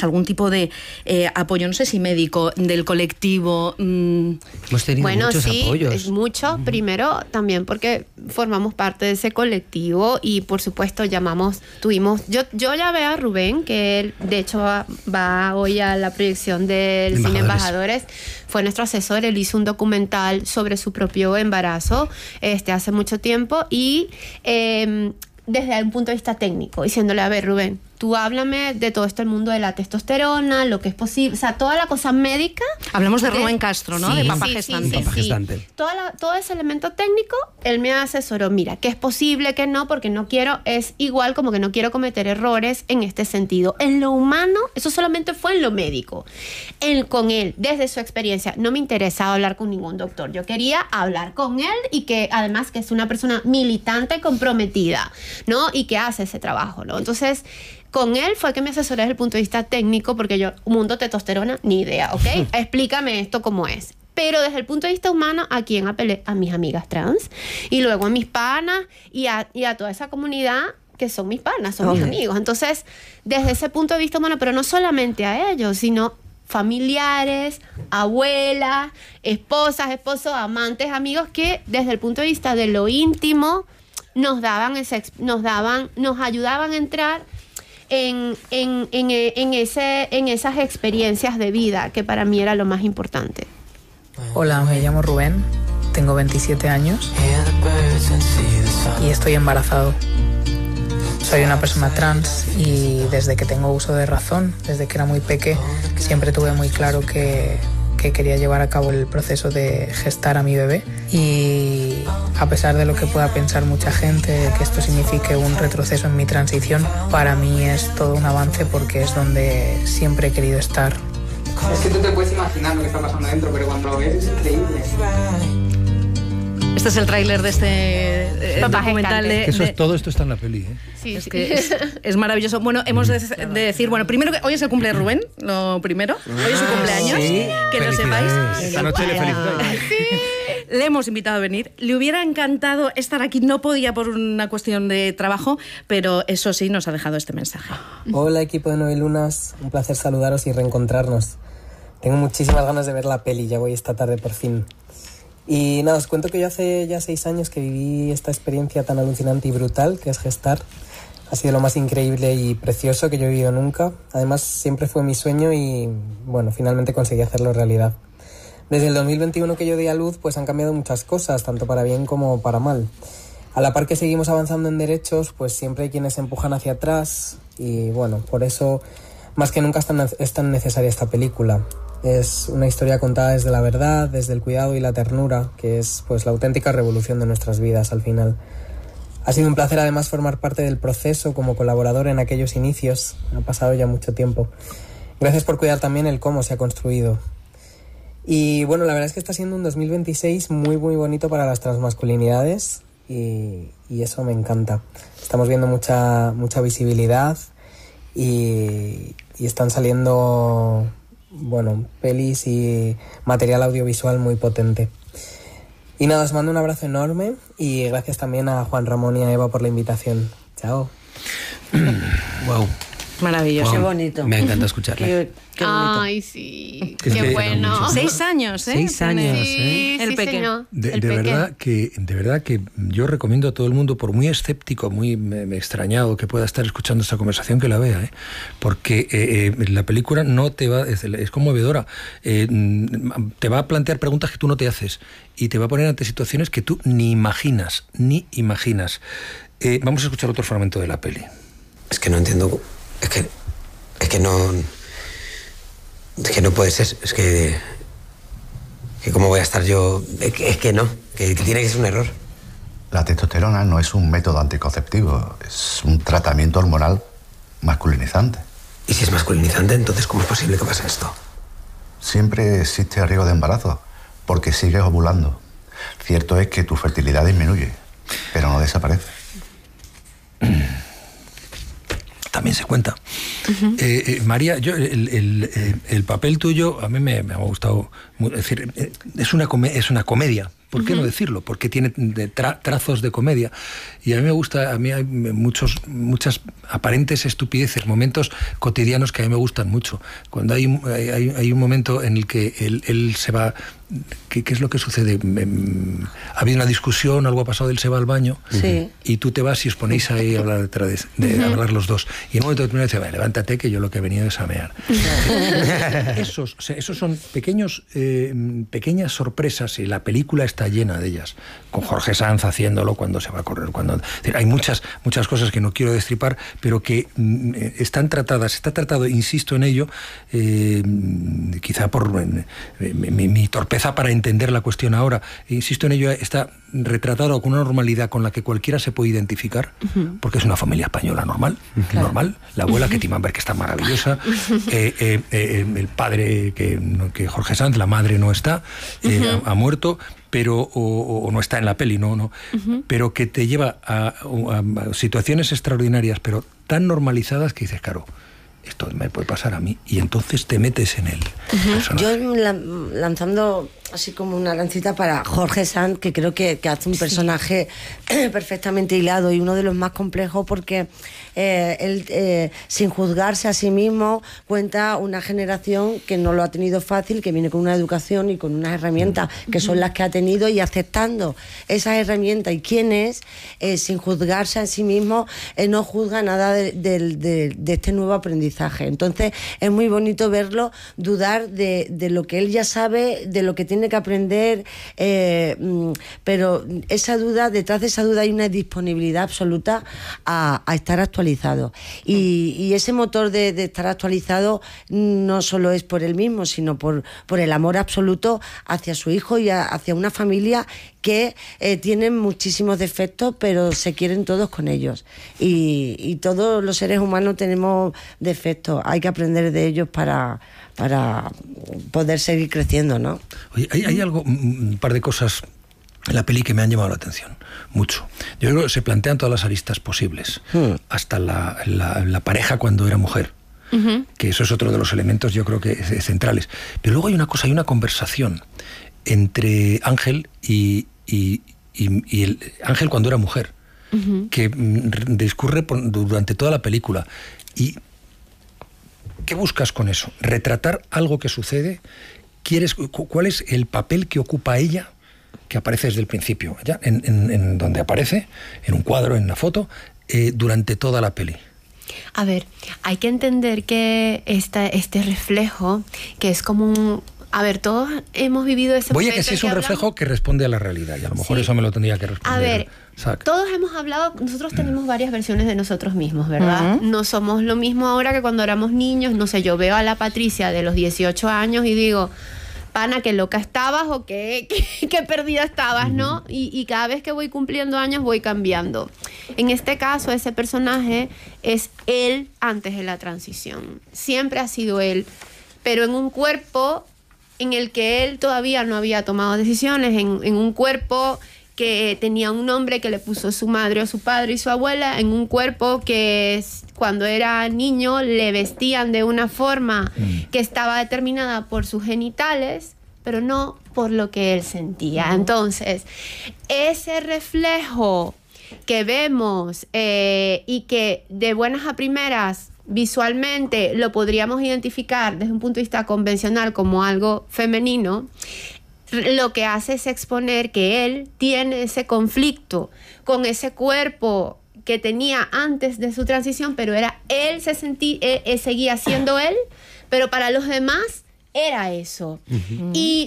algún tipo de apoyo, no sé si médico, del colectivo. Hemos tenido muchos apoyos. Es mucho. Primero, también porque formamos parte de ese colectivo y, por supuesto, yo llamé a Rubén, que él, de hecho, va hoy a la proyección del Cine Embajadores. Fue nuestro asesor, él hizo un documental sobre su propio embarazo hace mucho tiempo y desde un punto de vista técnico, diciéndole, a ver, Rubén, tú háblame de todo esto, el mundo de la testosterona, lo que es posible, o sea, toda la cosa médica. Hablamos de Rubén Castro, ¿no? Sí, de Papá Gestante. Papá Gestante. Todo ese elemento técnico, él me asesoró, mira, que es posible, que no, porque no quiero, es igual como que no quiero cometer errores en este sentido. En lo humano, eso solamente fue en lo médico. Con él, desde su experiencia, no me interesaba hablar con ningún doctor. Yo quería hablar con él y que además que es una persona militante, comprometida, ¿no? Y que hace ese trabajo, ¿no? Entonces, con él fue que me asesoré desde el punto de vista técnico, porque yo, mundo testosterona, ni idea, ¿ok? Explícame esto cómo es. Pero desde el punto de vista humano, ¿a quién apelé? A mis amigas trans y luego a mis panas y a toda esa comunidad que son mis panas, son mis amigos. Entonces, desde ese punto de vista humano, pero no solamente a ellos, sino familiares, abuelas, esposas, esposos, amantes, amigos que desde el punto de vista de lo íntimo nos ayudaban a entrar en esas experiencias de vida, que para mí era lo más importante. Hola, me llamo Rubén, tengo 27 años y estoy embarazado. Soy una persona trans y desde que tengo uso de razón, desde que era muy peque, siempre tuve muy claro que quería llevar a cabo el proceso de gestar a mi bebé. Y a pesar de lo que pueda pensar mucha gente, que esto signifique un retroceso en mi transición, para mí es todo un avance porque es donde siempre he querido estar. Es que tú te puedes imaginar lo que está pasando dentro, pero cuando lo ves es increíble. Este es el tráiler de este documental. Todo esto está en la peli, ¿eh? Sí, es maravilloso. Bueno, hemos de decir, bueno, primero que hoy es el cumple de Rubén, lo primero. Hoy es su cumpleaños, sí. Que lo sepáis. Esta noche le felicitamos. Le hemos invitado a venir. Le hubiera encantado estar aquí, no podía por una cuestión de trabajo, pero eso sí, nos ha dejado este mensaje. Hola, equipo de 9 Lunas, un placer saludaros y reencontrarnos. Tengo muchísimas ganas de ver la peli, ya voy esta tarde por fin. Y nada, os cuento que yo hace ya 6 años que viví esta experiencia tan alucinante y brutal que es gestar. Ha sido lo más increíble y precioso que yo he vivido nunca. Además, siempre fue mi sueño y, bueno, finalmente conseguí hacerlo realidad. Desde el 2021 que yo di a luz, pues han cambiado muchas cosas, tanto para bien como para mal. A la par que seguimos avanzando en derechos, pues siempre hay quienes empujan hacia atrás y, bueno, por eso, más que nunca es tan necesaria esta película. Es una historia contada desde la verdad, desde el cuidado y la ternura, que es pues la auténtica revolución de nuestras vidas al final. Ha sido un placer además formar parte del proceso como colaborador en aquellos inicios. Ha pasado ya mucho tiempo. Gracias por cuidar también el cómo se ha construido. Y bueno, la verdad es que está siendo un 2026 muy muy bonito para las transmasculinidades y eso me encanta. Estamos viendo mucha visibilidad y están saliendo, bueno, pelis y material audiovisual muy potente. Y nada, os mando un abrazo enorme y gracias también a Juan Ramón y a Eva por la invitación. Chao. Wow. Maravilloso. Wow. Qué bonito. Me encanta escucharla. Qué bonito. Ay, sí. Es Qué que bueno. 6 años, ¿eh? 6 años, Sí, El sí, peque. señor. De El peque. verdad que yo recomiendo a todo el mundo, por muy escéptico, muy me extrañado que pueda estar escuchando esta conversación, que la vea, ¿eh? Porque la película no te va, es conmovedora, te va a plantear preguntas que tú no te haces y te va a poner ante situaciones que tú ni imaginas. Vamos a escuchar otro fragmento de la peli. Es que no entiendo, es que no puede ser, es que cómo voy a estar yo, es que no, que tiene que ser un error. La testosterona no es un método anticonceptivo, es un tratamiento hormonal masculinizante. Y si es masculinizante, entonces ¿cómo es posible que pase esto? Siempre existe riesgo de embarazo, porque sigues ovulando. Cierto es que tu fertilidad disminuye, pero no desaparece. También se cuenta. María, yo el papel tuyo a mí me ha gustado. Es decir, es una comedia, ¿por qué no decirlo? Porque tiene trazos de comedia. Y a mí me gusta, a mí hay muchas aparentes estupideces, momentos cotidianos que a mí me gustan mucho. Cuando hay un momento en el que él se va... ¿Qué es lo que sucede? Ha habido una discusión, algo ha pasado, él se va al baño y tú te vas y os ponéis ahí a hablar, de hablar los dos. Y en un momento determinado dice, levántate que yo lo que he venido es a mear. Esos son pequeñas sorpresas y la película está llena de ellas. Con Jorge Sanz haciéndolo cuando se va a correr. Hay muchas cosas que no quiero destripar, pero que están tratadas. Está tratado, insisto en ello, quizá por mi torpeza para entender la cuestión ahora. Insisto en ello, está retratado con una normalidad con la que cualquiera se puede identificar, porque es una familia española normal. La abuela, que Timán Berg, que está maravillosa, el padre, que Jorge Sanz, la madre no está, ha muerto, pero o no está en la peli, pero que te lleva a situaciones extraordinarias, pero tan normalizadas que dices, claro, esto me puede pasar a mí, y entonces te metes en el personaje. Yo lanzando así como una lancita para Jorge Sanz, que creo que hace un personaje perfectamente hilado y uno de los más complejos, porque él, sin juzgarse a sí mismo, cuenta una generación que no lo ha tenido fácil, que viene con una educación y con unas herramientas que son las que ha tenido, y aceptando esas herramientas y quién es, sin juzgarse a sí mismo, no juzga nada de este nuevo aprendizaje. Entonces es muy bonito verlo dudar de lo que él ya sabe, de lo que tiene que aprender, pero esa duda, detrás de esa duda hay una disponibilidad absoluta a estar actualizado, y ese motor de estar actualizado no solo es por él mismo, sino por el amor absoluto hacia su hijo y hacia una familia que tienen muchísimos defectos, pero se quieren todos con ellos, y todos los seres humanos tenemos defectos, hay que aprender de ellos para poder seguir creciendo, ¿no? Oye, hay algo, un par de cosas en la peli que me han llamado la atención mucho. Yo creo que se plantean todas las aristas posibles, hasta la pareja cuando era mujer, que eso es otro de los elementos, yo creo que centrales. Pero luego hay una cosa, hay una conversación entre Ángel y el Ángel cuando era mujer, que discurre durante toda la película. Y ¿qué buscas con eso? ¿Retratar algo que sucede? ¿Cuál es el papel que ocupa ella, que aparece desde el principio, ya en donde aparece, en un cuadro, en una foto, durante toda la peli? A ver, hay que entender que este reflejo, que es como un... A ver, todos hemos vivido ese momento. Voy a que sí es un reflejo que responde a la realidad, y a lo mejor eso me lo tendría que responder. A ver, todos hemos hablado, nosotros tenemos varias versiones de nosotros mismos, ¿verdad? No somos lo mismo ahora que cuando éramos niños. No sé, yo veo a la Patricia de los 18 años y digo, pana, qué loca estabas, o qué perdida estabas, ¿no? Y cada vez que voy cumpliendo años voy cambiando. En este caso, ese personaje es él antes de la transición. Siempre ha sido él, pero en un cuerpo en el que él todavía no había tomado decisiones, en un cuerpo que tenía un nombre que le puso su madre o su padre y su abuela, en un cuerpo que cuando era niño le vestían de una forma que estaba determinada por sus genitales, pero no por lo que él sentía. Entonces, ese reflejo que vemos y que de buenas a primeras visualmente lo podríamos identificar desde un punto de vista convencional como algo femenino, lo que hace es exponer que él tiene ese conflicto con ese cuerpo que tenía antes de su transición, pero era él, seguía siendo él, pero para los demás era eso. Y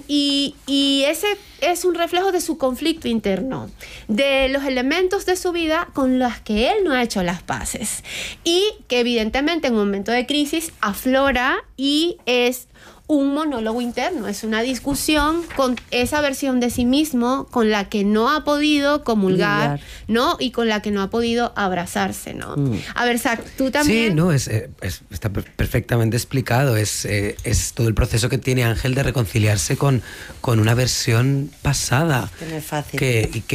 ese es un reflejo de su conflicto interno, de los elementos de su vida con los que él no ha hecho las paces, y que evidentemente en un momento de crisis aflora y es un monólogo interno, es una discusión con esa versión de sí mismo con la que no ha podido comulgar, ¿no? Y con la que no ha podido abrazarse, ¿no? A ver, Zach, tú también... Sí, no, está perfectamente explicado. Es todo el proceso que tiene Ángel de reconciliarse con una versión pasada. Que no es fácil. Que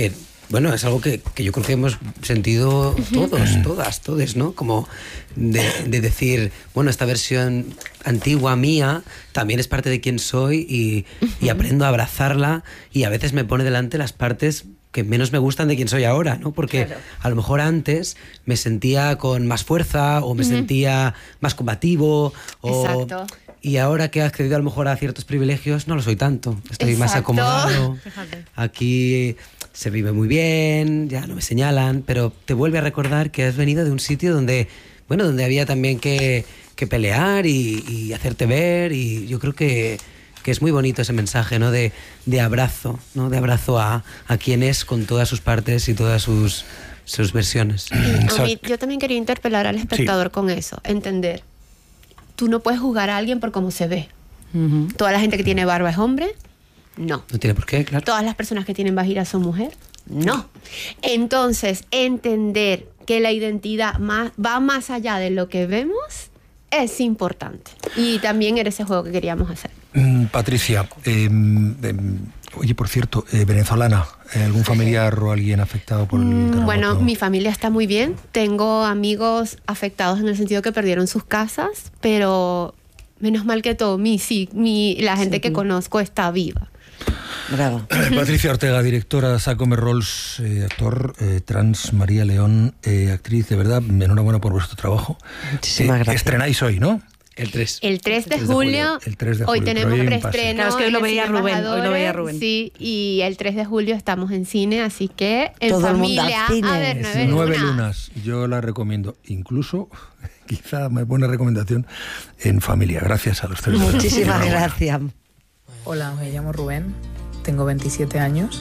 Bueno, es algo que yo creo que hemos sentido todos, ¿no? Como de decir, bueno, esta versión antigua mía también es parte de quién soy y aprendo a abrazarla, y a veces me pone delante las partes que menos me gustan de quién soy ahora, ¿no? Porque claro, a lo mejor antes me sentía con más fuerza o me sentía más combativo Exacto. Y ahora que he accedido a lo mejor a ciertos privilegios no lo soy tanto, estoy más acomodado. Fíjate. Aquí se vive muy bien, ya no me señalan, pero te vuelve a recordar que has venido de un sitio donde, bueno, donde había también que pelear y hacerte ver, y yo creo que es muy bonito ese mensaje, ¿no? De abrazo, ¿no? De abrazo a quien es, con todas sus partes y todas sus versiones. Yo también quería interpelar al espectador con eso, entender. Tú no puedes juzgar a alguien por cómo se ve. ¿Toda la gente que tiene barba es hombre? No. No tiene por qué, claro. ¿Todas las personas que tienen vagina son mujer? No. Entonces, entender que la identidad va más allá de lo que vemos es importante. Y también era ese juego que queríamos hacer. Patricia, oye, por cierto, venezolana, ¿algún familiar o alguien afectado por el terremoto? Bueno, mi familia está muy bien. Tengo amigos afectados en el sentido que perdieron sus casas, pero menos mal que todo, la gente que conozco está viva. Bravo. Patricia Ortega, directora de Sacome Rolls, actor trans, María León, actriz, de verdad, enhorabuena por vuestro trabajo. Muchísimas gracias. Estrenáis hoy, ¿no? El 3. El 3 de julio. El 3 de julio. Hoy tenemos preestreno. Claro, es que hoy lo veía Rubén. Sí, y el 3 de julio estamos en cine, así que en todo familia, el mundo al cine. A ver, 9 lunas. Yo la recomiendo. Incluso, quizá me buena recomendación, en familia. Gracias a los tres. Muchísimas gracias. Hola, me llamo Rubén, tengo 27 años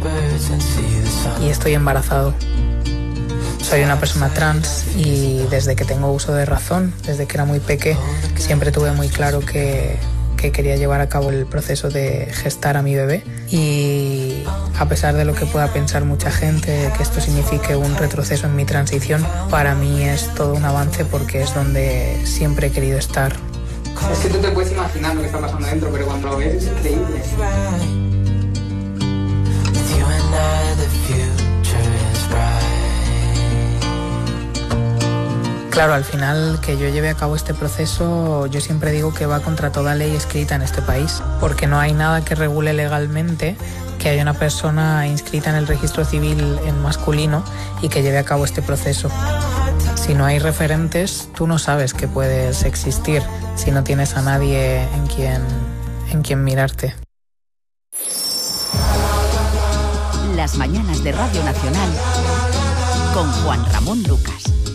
y estoy embarazado. Soy una persona trans y desde que tengo uso de razón, desde que era muy peque, siempre tuve muy claro que quería llevar a cabo el proceso de gestar a mi bebé, y a pesar de lo que pueda pensar mucha gente, que esto signifique un retroceso en mi transición, para mí es todo un avance porque es donde siempre he querido estar. Es que tú te puedes imaginar lo que está pasando dentro, pero cuando lo ves es increíble. Claro, al final que yo lleve a cabo este proceso, yo siempre digo que va contra toda ley escrita en este país, porque no hay nada que regule legalmente que haya una persona inscrita en el registro civil en masculino y que lleve a cabo este proceso. Si no hay referentes, tú no sabes que puedes existir si no tienes a nadie en quien mirarte. Las mañanas de Radio Nacional con Juan Ramón Lucas.